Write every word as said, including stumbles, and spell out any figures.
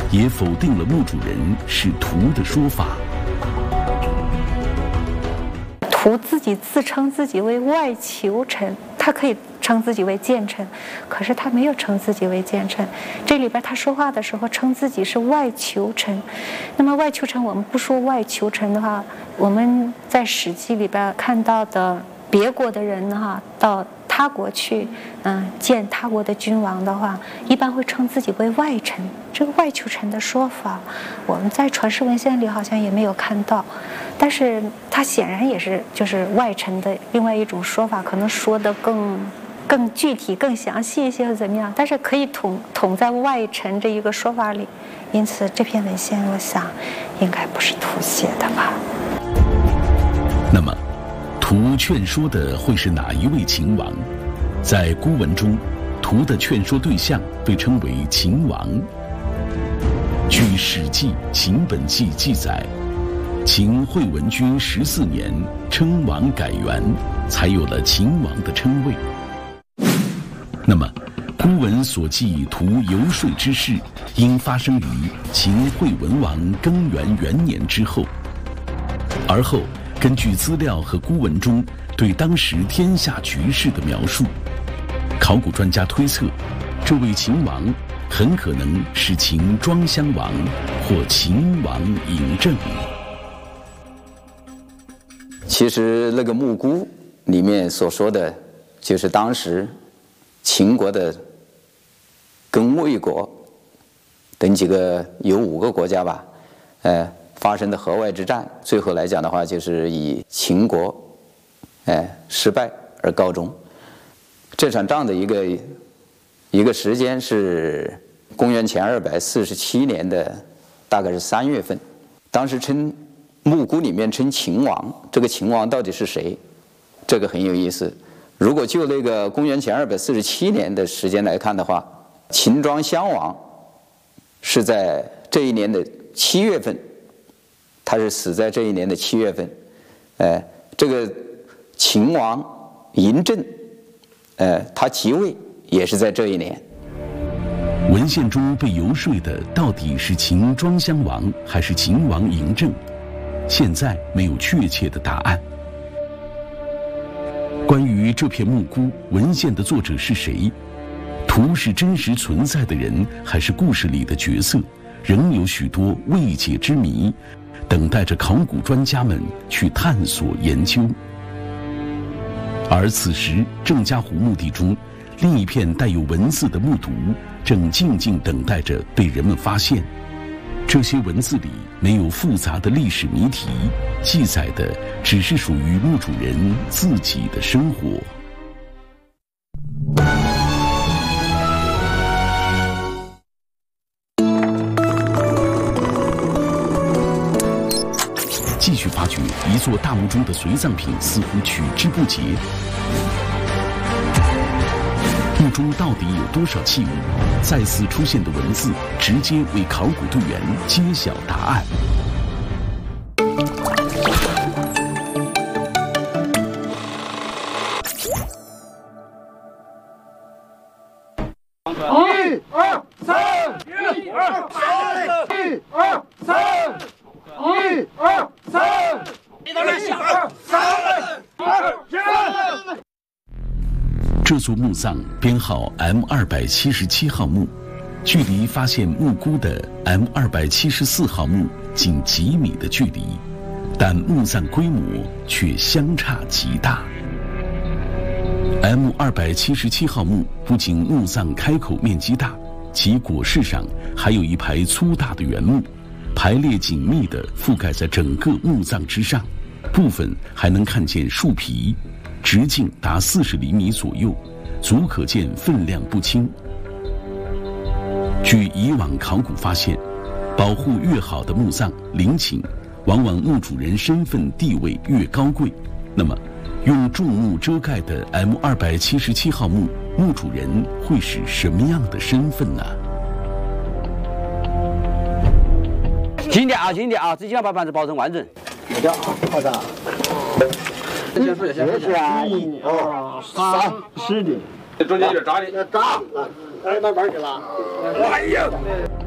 也否定了墓主人是荼的说法。 荼自己自称自己为外求臣，他可以称自己为谏臣，可是他没有称自己为谏臣。这里边他说话的时候称自己是外求臣。那么外求臣，我们不说外求臣的话，我们在《史记》里边看到的别国的人哈，到他国去，嗯，见他国的君王的话，一般会称自己为外臣。这个外求臣的说法，我们在传世文献里好像也没有看到，但是他显然也是就是外臣的另外一种说法，可能说的更更具体、更详细一些，或怎么样？但是可以统统在外臣这一个说法里，因此这篇文献，我想应该不是荼写的吧。 那么，荼劝说的会是哪一位秦王？在孤文中，荼的劝说对象被称为秦王。据《史记·秦本纪》记载，秦惠文君十四年，称王改元，才有了秦王的称谓。那么，孤文所记荼游说之事，应发生于秦惠文王更元元年之后。而后，根据资料和孤文中对当时天下局势的描述，考古专家推测，这位秦王很可能是秦庄襄王或秦王嬴政。 其实那个木姑里面所说的，就是当时秦国的跟魏国等几个有五个国家吧，呃，发生的河外之战，最后来讲的话，就是以秦国，哎，失败而告终。这场仗的一个一个时间是公元前二百四十七年的，大概是三月份。当时称木姑里面称秦王，这个秦王到底是谁？这个很有意思。如果就那个公元前二百四十七年的时间来看的话，秦庄襄王是在这一年的七月份，他是死在这一年的七月份。呃，这个秦王嬴政，呃，他即位也是在这一年。 文献中被游说的到底是秦庄襄王还是秦王嬴政？现在没有确切的答案。关于这篇木姑文献的作者是谁，荼是真实存在的人还是故事里的角色，仍有许多未解之谜，等待着考古专家们去探索研究。而此时郑家湖墓地中另一片带有文字的木牍正静静等待着被人们发现。这些文字里没有复杂的历史谜题，记载的只是属于墓主人自己的生活。继续发掘一座大墓中的随葬品似乎取之不竭。墓中到底有多少器物？再次出现的文字直接为考古队员揭晓答案。 一二三，一二三，一二三，一二三，一二三，二三。 这座墓葬编号 M 二百七十七号墓，距离发现木姑的 M 二百七十四号墓仅几米的距离，但墓葬规模却相差极大。M 二百七十七号墓不仅墓葬开口面积大，其椁室上还有一排粗大的原木，排列紧密地覆盖在整个墓葬之上，部分还能看见树皮。直径达四十厘米左右，足可见分量不轻。据以往考古发现，保护越好的墓葬陵寝，往往墓主人身份地位越高贵。那么，用重木遮盖的 M 二百七十七号墓，墓主人会是什么样的身份呢？ 轻点啊，轻点啊，尽量把板子包成完整。 好的，好的。 先数一下，先数一下， 一、二、三、四的， 中间有点扎的， 扎，哎，慢慢给拉。 哎呀！